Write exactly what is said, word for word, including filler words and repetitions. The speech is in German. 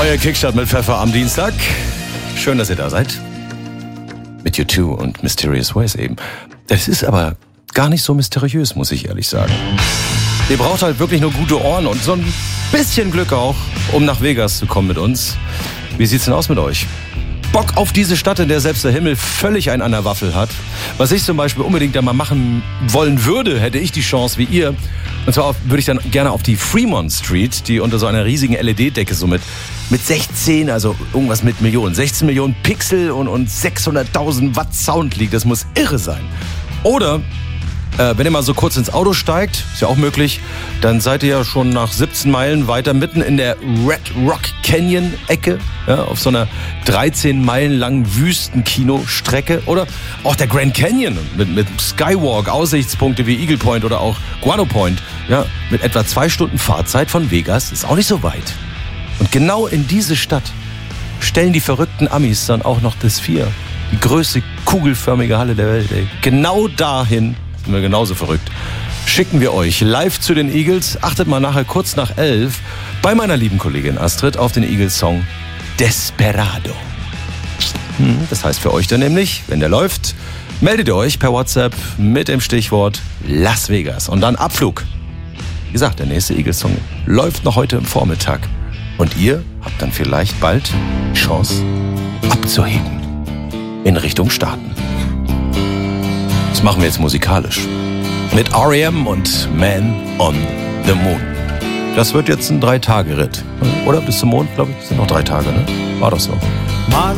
Euer Kickstart mit Pfeffer am Dienstag. Schön, dass ihr da seid. Mit U zwei und Mysterious Ways eben. Das ist aber gar nicht so mysteriös, muss ich ehrlich sagen. Ihr braucht halt wirklich nur gute Ohren und so ein bisschen Glück auch, um nach Vegas zu kommen mit uns. Wie sieht's denn aus mit euch? Bock auf diese Stadt, in der selbst der Himmel völlig einen an der Waffel hat. Was ich zum Beispiel unbedingt einmal machen wollen würde, hätte ich die Chance wie ihr. Und zwar auf, würde ich dann gerne auf die Fremont Street, die unter so einer riesigen L E D-Decke so mit, mit sechzehn, also irgendwas mit Millionen, sechzehn Millionen Pixel und, und sechshunderttausend Watt Sound liegt. Das muss irre sein. Oder Äh, wenn ihr mal so kurz ins Auto steigt, ist ja auch möglich, dann seid ihr ja schon nach siebzehn Meilen weiter mitten in der Red Rock Canyon Ecke, ja, auf so einer dreizehn Meilen langen Wüstenkinostrecke. Oder auch der Grand Canyon mit, mit Skywalk, Aussichtspunkte wie Eagle Point oder auch Guano Point, ja, mit etwa zwei Stunden Fahrzeit von Vegas, ist auch nicht so weit. Und genau in diese Stadt stellen die verrückten Amis dann auch noch das Sphere, die größte kugelförmige Halle der Welt. Ey. Genau dahin sind wir genauso verrückt. Schicken wir euch live zu den Eagles. Achtet mal nachher kurz nach elf bei meiner lieben Kollegin Astrid auf den Eagles-Song Desperado. Hm, das heißt für euch dann nämlich, wenn der läuft, meldet ihr euch per WhatsApp mit dem Stichwort Las Vegas und dann Abflug. Wie gesagt, der nächste Eagles-Song läuft noch heute im Vormittag. Und ihr habt dann vielleicht bald die Chance abzuheben in Richtung Staaten. Das machen wir jetzt musikalisch. Mit R E M und Man on the Moon. Das wird jetzt ein Drei-Tage-Ritt. Oder bis zum Mond, glaube ich, sind noch drei Tage, ne? War doch so.